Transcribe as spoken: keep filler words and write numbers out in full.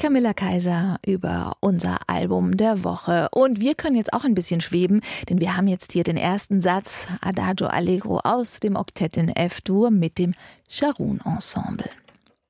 Camilla Kaiser über unser Album der Woche. Und wir können jetzt auch ein bisschen schweben, denn wir haben jetzt hier den ersten Satz Adagio Allegro aus dem Oktett in F-Dur mit dem Sharoun Ensemble.